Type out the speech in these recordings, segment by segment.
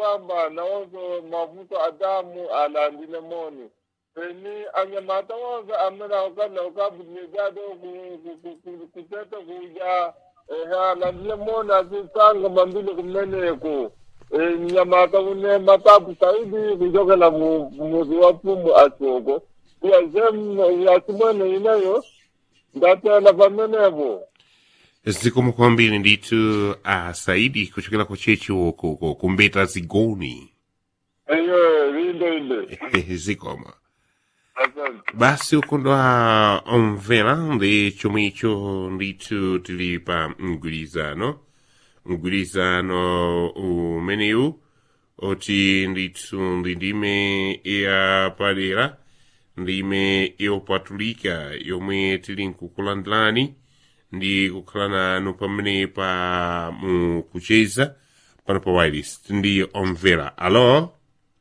kwamba naozo mavuto Adamu alandile moni. Peni anyamata waza amena ukana ukabudnigado kuteta kuja alandile moni asisanga mambili kumeneko. Nyamata une matapu saidi kujoka na muzi wa pumu asoko. Ya zem ya simone inayo. Ndata na pamenevo. Zikomo kwambiri nditu Saidi kuchokera kwa chechi woko kumbeta zigoni. Inde. Zikomo. Asante. Basi ukondwa omvera ndi chomicho nditu tilipa mgwirizano umeneyu oti nditu ndime ya padera ndime yopatulika yomwe tili nkukulandilani ndi kukhala nanu pamene pa kucheza pano pa wireless ndi omvera. Alo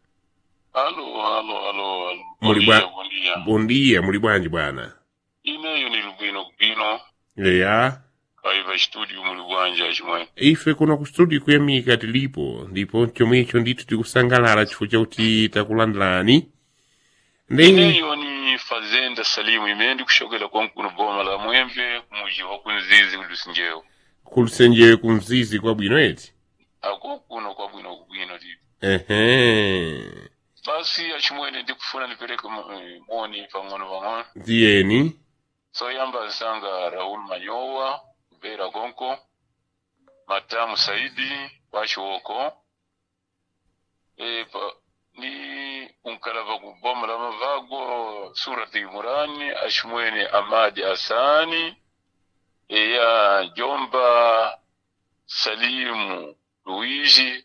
bom dia muli bwanji bwana? Ineyo nili bwino ya kaiva studio muli bwanji achimwe ife kuno ku studio kuyamika tilipo ndipo chomwecho ndithu tikusangalala chifukwa chakuti takulandilani. Ineyo ni Fazenda Salimu imendi kushokela kwa mkuno boma la Mwembe kumuji wa Kunzizi Kulusenjewe Kunzizi kwa bwino eti? Ako kuno kwa bwino ti. Basi achimwene ndi kufuna nipeleke moni pang'ono. Ndieni? So yamba sanga Raul Manyowa, Vera Gonko, Matamu Saidi, Washwoko. Ni unkalava kuboma la Mavago, Surati Murani, Ashmwene Amadi Asani, ya Jomba Salimu Luigi,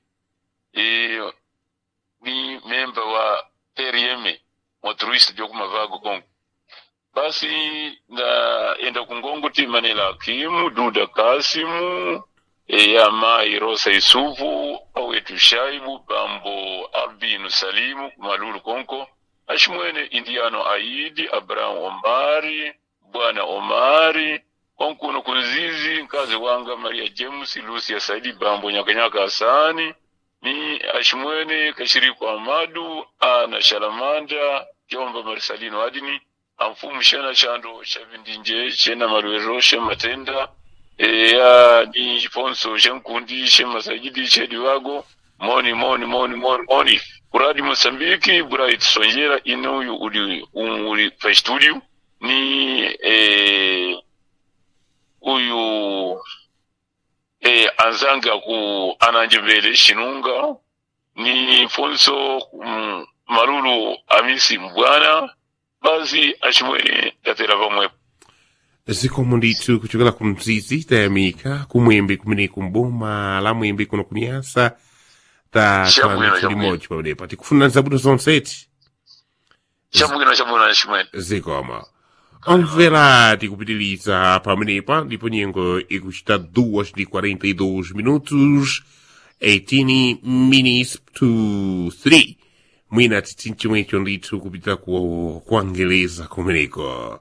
ni memba wa Perieme, motorista joku Mavago Kongo. Basi na enda kungongo Manela Kimu, Duda Kasimu, ya Mai Rosa Isuvu, Awetu Shaibu, Bambo Albinu Salimu, Malulu Konko, Ashmwene Indiano Aidi, Abraham Omari, Bwana Omari, Konkuno Kunzizi, Nkazi Wanga, Maria James, Lucia Saidi, Bambo Nyakanyaka Asani, ni Ashmwene Kashiriku Amadu, Ana Shalamanda, Jomba Marisalino Adini, Amfumu Shana Chando, Shavindinje, Shena Maruero, Shematenda, ni Fonso, Shenkundi, Shemasajidi, Shediwago, Moni. Uradi Mosambiki, Bright Sonjera, Inoyu uli pa studio, ni uyu anzanga ku Ananjebele Shinunga, ni Fonso Marulu Amisi Mbwana, basi Ashmwene tatera vamwe. Zikomo ndithu kuchokera ku Mzizi tayamika kumwembe kumene kumboma la Mwembe kuno kuniyasa ta kala limoji padepa tikufuna zabuto zonse eti Chabwino Ashmwene. Zikomo omvera tikupitiliza pamenepa ndipo nyengo ikuchita 2:42 minutos 18 minutes to 3 mwina titinchimwecho ndithu kupita ku Angeleza kumeneko.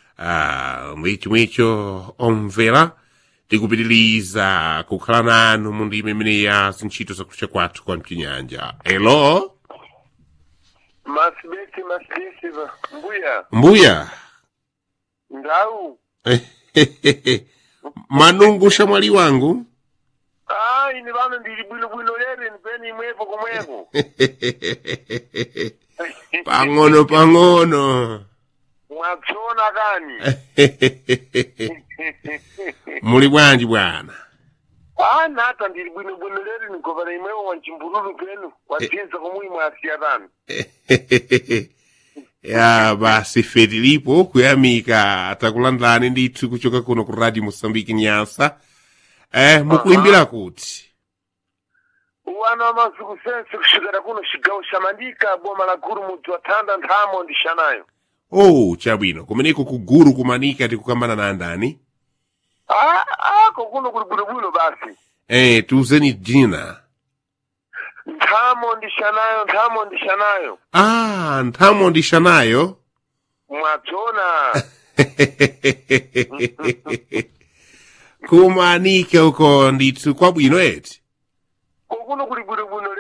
Mwicho omvera tikupitiliza kukhala nanu mundime imene ya zintchito zakucha kwathu kwa mchinyanja. Hello Masibeti mbuya ndau manungu shamwali wangu ini vano ndili bwino lere nipeni imwepo kumwepo pang'ono mwatsona kani muli bwanji bwana? Nata ndili bwino lere nikovana imwepo wanchimbululu penu watinza kumui mwasiyatani ya basi fetilipo kuyamika atakulandani ndithu kuchoka kuno ku Radio Mosambiki Nyasa. Mukuimbira kuti wana masuku sense kushikira kuno shigawo shamandika boma la guru mutu watanda nthamo ndishanayo. Chabwino kumeneko kuguru kumanika tikukambana na ndani? Kukuno kuli bwino basi. Tuzeni jina. Nthamo ndishanayo. Nthamo ndishanayo? Mwatona. Kumanika uko ndithu kwa bwino eti? Kukuno kuli bwino